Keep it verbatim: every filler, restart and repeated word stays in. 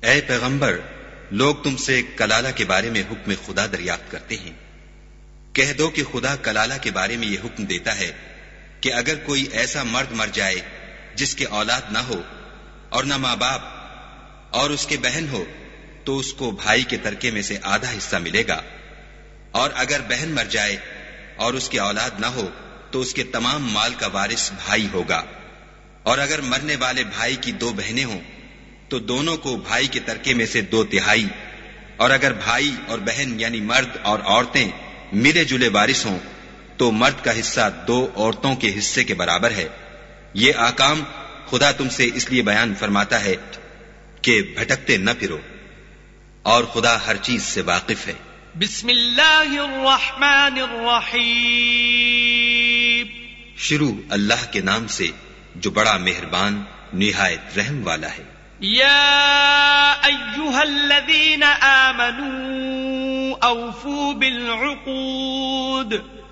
اے پیغمبر، لوگ تم سے کلالہ کے بارے میں حکم خدا دریافت کرتے ہیں، کہہ دو کہ خدا کلالہ کے بارے میں یہ حکم دیتا ہے کہ اگر کوئی ایسا مرد مر جائے جس کے اولاد نہ ہو اور نہ ماں باپ اور اس کے بہن ہو تو اس کو بھائی کے ترکے میں سے آدھا حصہ ملے گا، اور اگر بہن مر جائے اور اس کی اولاد نہ ہو تو اس کے تمام مال کا وارث بھائی ہوگا، اور اگر مرنے والے بھائی کی دو بہنیں ہوں تو دونوں کو بھائی کے ترکے میں سے دو تہائی، اور اگر بھائی اور بہن یعنی مرد اور عورتیں ملے جلے وارث ہوں تو مرد کا حصہ دو عورتوں کے حصے کے برابر ہے۔ یہ احکام خدا تم سے اس لیے بیان فرماتا ہے کہ بھٹکتے نہ پھرو، اور خدا ہر چیز سے واقف ہے۔ بسم اللہ الرحمن الرحیم، شروع اللہ کے نام سے جو بڑا مہربان نہایت رحم والا ہے۔ یا ایہا الذین آمنوا اوفوا بالعقود،